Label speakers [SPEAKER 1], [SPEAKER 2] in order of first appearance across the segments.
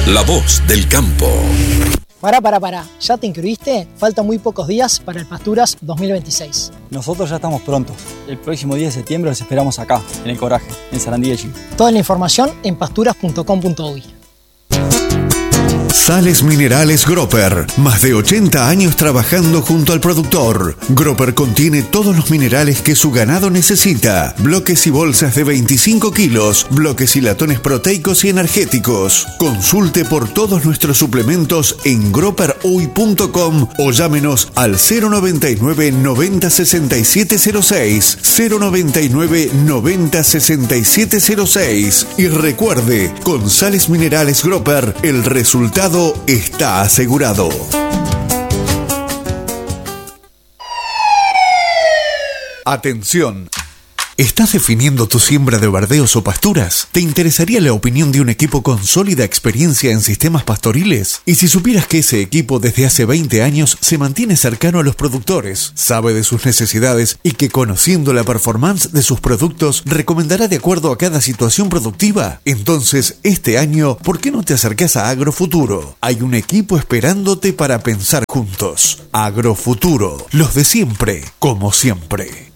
[SPEAKER 1] La voz del campo.
[SPEAKER 2] Pará. ¿Ya te inscribiste? Faltan muy pocos días para el Pasturas 2026.
[SPEAKER 3] Nosotros ya estamos prontos. El próximo 10 de septiembre los esperamos acá, en El Coraje, en Sarandí de Chile.
[SPEAKER 2] Toda la información en pasturas.com.uy.
[SPEAKER 4] Sales Minerales Gropper. Más de 80 años trabajando junto al productor. Gropper contiene todos los minerales que su ganado necesita. Bloques y bolsas de 25 kilos. Bloques y latones proteicos y energéticos. Consulte por todos nuestros suplementos en gropperuy.com o llámenos al 099 90 6706. 099 90 6706. Y recuerde, con Sales Minerales Gropper, el resultado está asegurado. Atención. ¿Estás definiendo tu siembra de verdeos o pasturas? ¿Te interesaría la opinión de un equipo con sólida experiencia en sistemas pastoriles? Y si supieras que ese equipo desde hace 20 años se mantiene cercano a los productores, sabe de sus necesidades y que conociendo la performance de sus productos recomendará de acuerdo a cada situación productiva? Entonces, este año, ¿por qué no te acercás a Agrofuturo? Hay un equipo esperándote para pensar juntos. Agrofuturo, los de siempre, como siempre.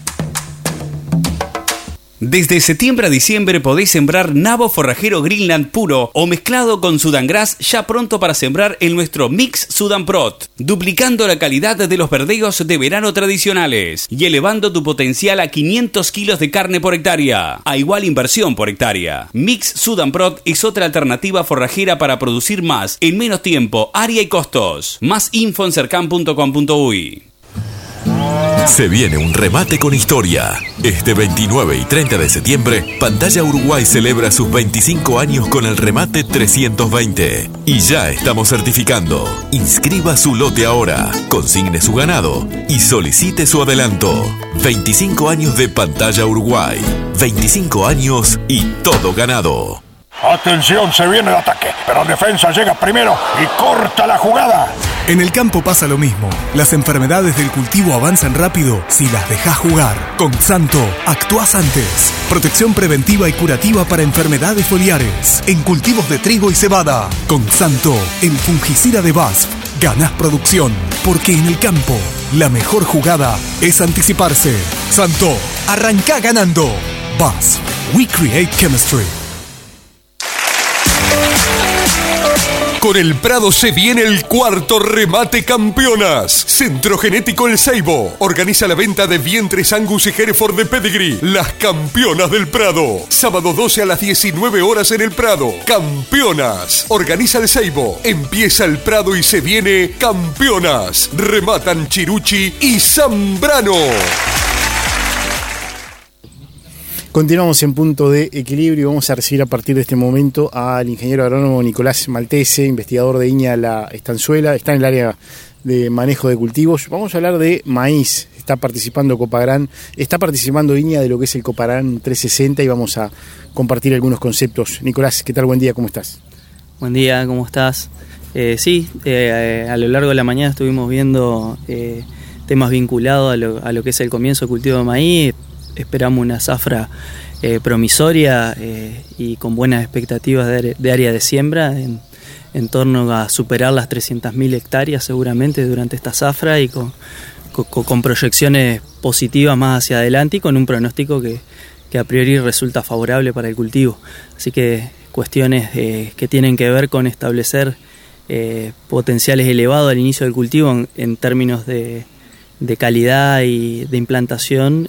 [SPEAKER 5] Desde septiembre a diciembre podéis sembrar nabo forrajero Greenland puro o mezclado con Sudan Grass ya pronto para sembrar en nuestro Mix Sudan Prot, duplicando la calidad de los verdeos de verano tradicionales y elevando tu potencial a 500 kilos de carne por hectárea, a igual inversión por hectárea. Mix Sudan Prot es otra alternativa forrajera para producir más en menos tiempo, área y costos. Más info en cercan.com.uy.
[SPEAKER 1] Se viene un remate con historia. Este 29 y 30 de septiembre, Pantalla Uruguay celebra sus 25 años con el remate 320. Y ya estamos certificando. Inscriba su lote ahora, consigne su ganado y solicite su adelanto. 25 años de Pantalla Uruguay. 25 años y todo ganado.
[SPEAKER 6] Atención, se viene el ataque, pero defensa llega primero y corta la jugada.
[SPEAKER 7] En el campo pasa lo mismo. Las enfermedades del cultivo avanzan rápido si las dejás jugar. Con Xanto, actuás antes. Protección preventiva y curativa para enfermedades foliares. En cultivos de trigo y cebada. Con Xanto, el fungicida de BASF. Ganás producción, porque en el campo, la mejor jugada es anticiparse. Xanto, arrancá ganando. BASF, we create chemistry.
[SPEAKER 8] Con el Prado se viene el cuarto remate campeonas. Centro Genético El Ceibo organiza la venta de vientres Angus y Hereford de Pedigree. Las campeonas del Prado. Sábado 12 a las 19 horas en el Prado. Campeonas. Organiza El Ceibo. Empieza el Prado y se viene campeonas. Rematan Chiruchi y Zambrano.
[SPEAKER 9] Continuamos en Punto de Equilibrio y vamos a recibir a partir de este momento al ingeniero agrónomo Nicolás Maltese, investigador de INEA La Estanzuela, está en el área de manejo de cultivos. Vamos a hablar de maíz, está participando Copagran, está participando INEA de lo que es el Copagran 360 y vamos a compartir algunos conceptos. Nicolás, ¿qué tal? Buen día, ¿cómo estás?
[SPEAKER 10] Buen día, ¿cómo estás? A lo largo de la mañana estuvimos viendo temas vinculados a lo que es el comienzo del cultivo de maíz. Esperamos una zafra promisoria y con buenas expectativas de área de siembra en torno a superar las 300.000 hectáreas seguramente durante esta zafra y con proyecciones positivas más hacia adelante y con un pronóstico que a priori resulta favorable para el cultivo. Así que cuestiones que tienen que ver con establecer potenciales elevados al inicio del cultivo en términos de calidad y de implantación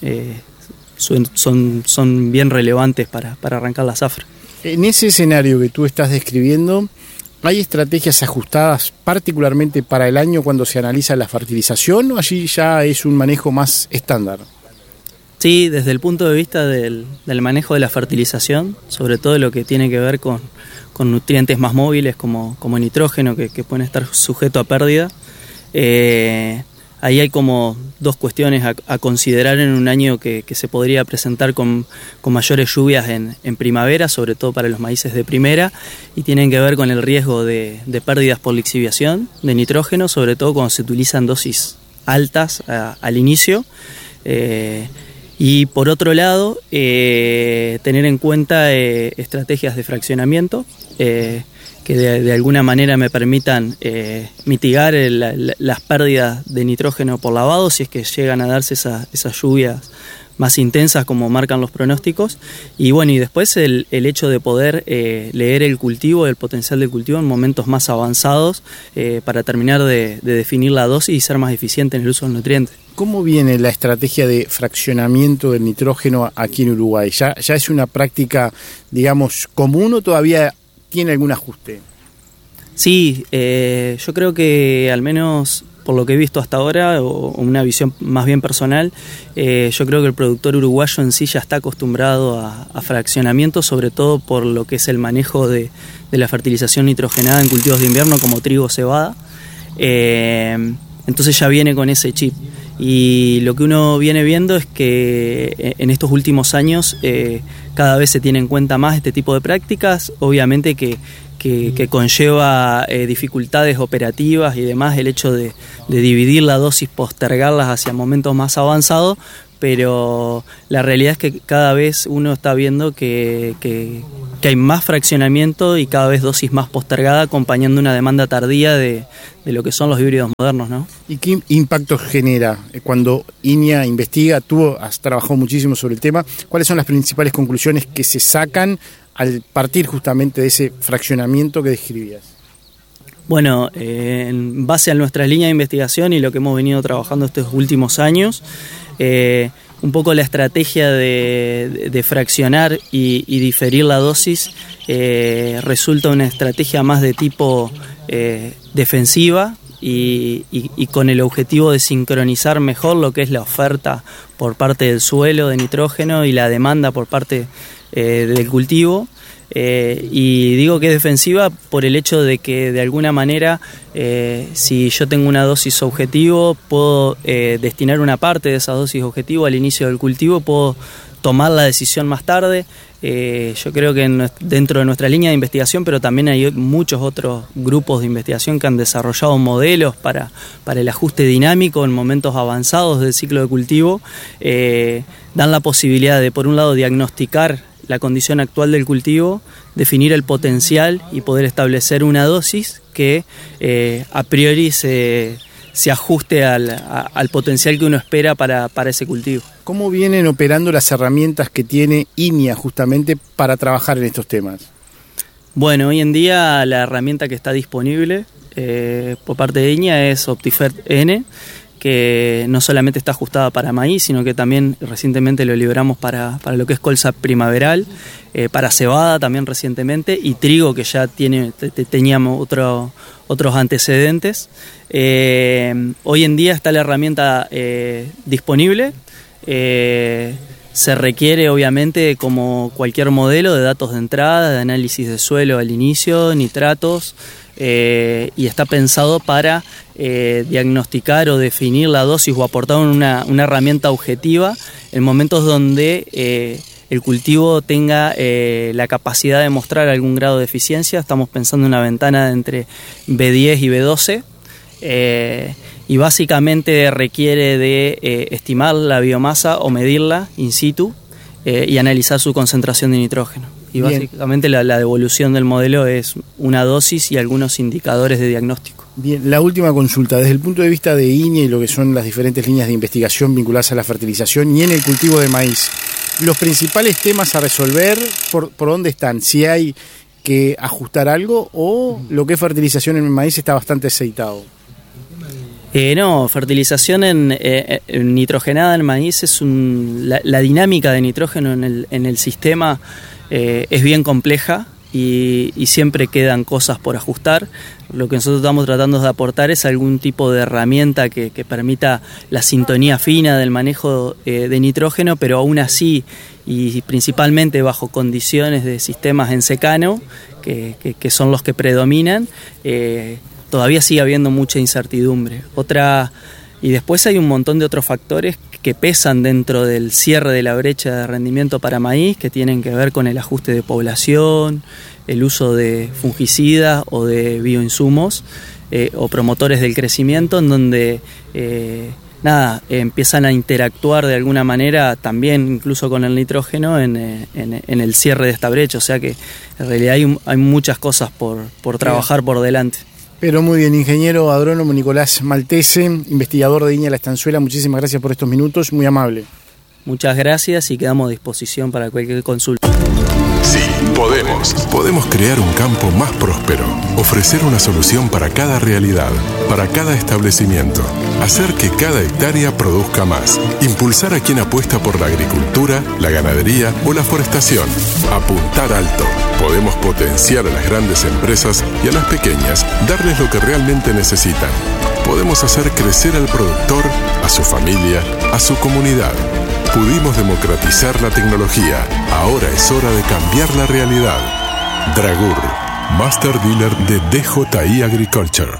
[SPEAKER 10] son bien relevantes para arrancar la zafra.
[SPEAKER 9] En ese escenario que tú estás describiendo, ¿hay estrategias ajustadas particularmente para el año cuando se analiza la fertilización o allí ya es un manejo más estándar?
[SPEAKER 10] Sí, desde el punto de vista del manejo de la fertilización, sobre todo lo que tiene que ver con nutrientes más móviles como nitrógeno que pueden estar sujetos a pérdida, ahí hay como dos cuestiones a considerar en un año que se podría presentar con mayores lluvias en primavera, sobre todo para los maíces de primera, y tienen que ver con el riesgo de pérdidas por lixiviación de nitrógeno, sobre todo cuando se utilizan dosis altas al inicio. Y por otro lado, tener en cuenta estrategias de fraccionamiento de alguna manera me permitan mitigar las pérdidas de nitrógeno por lavado, si es que llegan a darse esas lluvias más intensas como marcan los pronósticos. Y bueno, y después el hecho de poder leer el cultivo, el potencial del cultivo en momentos más avanzados para terminar de definir la dosis y ser más eficiente en el uso del nutriente.
[SPEAKER 9] ¿Cómo viene la estrategia de fraccionamiento del nitrógeno aquí en Uruguay? ¿Ya es una práctica, digamos, común o todavía tiene algún ajuste?
[SPEAKER 10] Sí, yo creo que al menos por lo que he visto hasta ahora, o una visión más bien personal, yo creo que el productor uruguayo en sí ya está acostumbrado a fraccionamiento, sobre todo por lo que es el manejo de la fertilización nitrogenada en cultivos de invierno como trigo o cebada. Entonces ya viene con ese chip. Y lo que uno viene viendo es que en estos últimos años cada vez se tiene en cuenta más este tipo de prácticas, obviamente que conlleva dificultades operativas y demás, el hecho de dividir la dosis, postergarlas hacia momentos más avanzados, pero la realidad es que cada vez uno está viendo que hay más fraccionamiento y cada vez dosis más postergada, acompañando una demanda tardía de lo que son los híbridos modernos, ¿no?
[SPEAKER 9] ¿Y qué impacto genera cuando INIA investiga? Tú has trabajado muchísimo sobre el tema. ¿Cuáles son las principales conclusiones que se sacan al partir justamente de ese fraccionamiento que describías?
[SPEAKER 10] Bueno, en base a nuestras líneas de investigación y lo que hemos venido trabajando estos últimos años, un poco la estrategia de fraccionar y diferir la dosis resulta una estrategia más de tipo defensiva y con el objetivo de sincronizar mejor lo que es la oferta por parte del suelo de nitrógeno y la demanda por parte del cultivo. Y digo que es defensiva por el hecho de que de alguna manera si yo tengo una dosis objetivo puedo destinar una parte de esa dosis objetivo al inicio del cultivo, puedo tomar la decisión más tarde. Yo creo que dentro de nuestra línea de investigación, pero también hay muchos otros grupos de investigación que han desarrollado modelos para el ajuste dinámico en momentos avanzados del ciclo de cultivo, dan la posibilidad de, por un lado, diagnosticar la condición actual del cultivo, definir el potencial y poder establecer una dosis que a priori se ajuste al potencial que uno espera para ese cultivo.
[SPEAKER 9] ¿Cómo vienen operando las herramientas que tiene INIA justamente para trabajar en estos temas?
[SPEAKER 10] Bueno, hoy en día la herramienta que está disponible por parte de INIA es OptiFert N, que no solamente está ajustada para maíz, sino que también recientemente lo liberamos para lo que es colza primaveral, para cebada también recientemente, y trigo, que ya teníamos otros antecedentes. Hoy en día está la herramienta disponible. Se requiere, obviamente, como cualquier modelo, de datos de entrada, de análisis de suelo al inicio, nitratos, y está pensado para diagnosticar o definir la dosis o aportar una herramienta objetiva en momentos donde el cultivo tenga la capacidad de mostrar algún grado de eficiencia. Estamos pensando en una ventana de entre B10 y B12, y básicamente requiere de estimar la biomasa o medirla in situ y analizar su concentración de nitrógeno. Y bien, básicamente la devolución del modelo es una dosis y algunos indicadores de diagnóstico.
[SPEAKER 9] Bien, la última consulta, desde el punto de vista de INIA y lo que son las diferentes líneas de investigación vinculadas a la fertilización y en el cultivo de maíz, los principales temas a resolver, ¿por dónde están? Si hay que ajustar algo o lo que es fertilización en el maíz está bastante aceitado.
[SPEAKER 10] No, fertilización en nitrogenada en maíz es la dinámica de nitrógeno en el sistema es bien compleja y siempre quedan cosas por ajustar. Lo que nosotros estamos tratando de aportar es algún tipo de herramienta que permita la sintonía fina del manejo de nitrógeno, pero aún así y principalmente bajo condiciones de sistemas en secano, que son los que predominan, todavía sigue habiendo mucha incertidumbre. Y después hay un montón de otros factores que pesan dentro del cierre de la brecha de rendimiento para maíz, que tienen que ver con el ajuste de población, el uso de fungicidas o de bioinsumos o promotores del crecimiento, en donde nada, empiezan a interactuar de alguna manera también incluso con el nitrógeno en el cierre de esta brecha, o sea que en realidad hay muchas cosas por trabajar por delante.
[SPEAKER 9] Pero muy bien, ingeniero agrónomo Nicolás Maltese, investigador de Viña La Estanzuela, muchísimas gracias por estos minutos, muy amable.
[SPEAKER 10] Muchas gracias y quedamos a disposición para cualquier consulta.
[SPEAKER 11] Sí, podemos. Podemos crear un campo más próspero, ofrecer una solución para cada realidad, para cada establecimiento, hacer que cada hectárea produzca más, impulsar a quien apuesta por la agricultura, la ganadería o la forestación, apuntar alto. Podemos potenciar a las grandes empresas y a las pequeñas, darles lo que realmente necesitan. Podemos hacer crecer al productor, a su familia, a su comunidad. Pudimos democratizar la tecnología. Ahora es hora de cambiar la realidad. Dragur, Master Dealer de DJI Agriculture.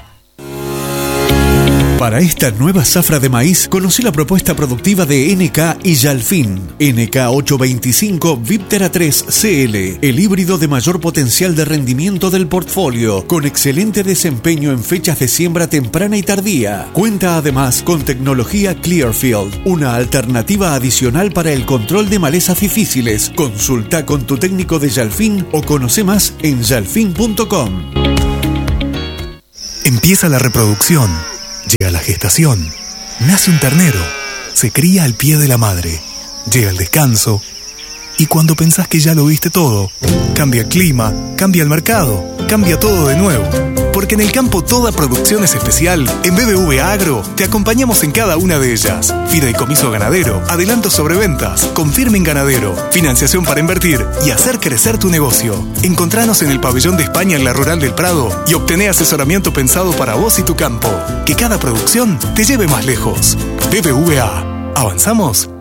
[SPEAKER 4] Para esta nueva zafra de maíz, conocí la propuesta productiva de NK y Yalfin. NK 825 Viptera 3 CL, el híbrido de mayor potencial de rendimiento del portfolio, con excelente desempeño en fechas de siembra temprana y tardía. Cuenta además con tecnología Clearfield, una alternativa adicional para el control de malezas difíciles. Consulta con tu técnico de Yalfin o conoce más en yalfin.com.
[SPEAKER 7] Empieza la reproducción. Llega la gestación, nace un ternero, se cría al pie de la madre, llega el descanso y cuando pensás que ya lo viste todo, cambia el clima, cambia el mercado, cambia todo de nuevo. Porque en el campo toda producción es especial. En BBVA Agro te acompañamos en cada una de ellas. Fideicomiso ganadero, adelantos sobre ventas, confirmen ganadero, financiación para invertir y hacer crecer tu negocio. Encontranos en el pabellón de España en la Rural del Prado y obtené asesoramiento pensado para vos y tu campo. Que cada producción te lleve más lejos. BBVA. Avanzamos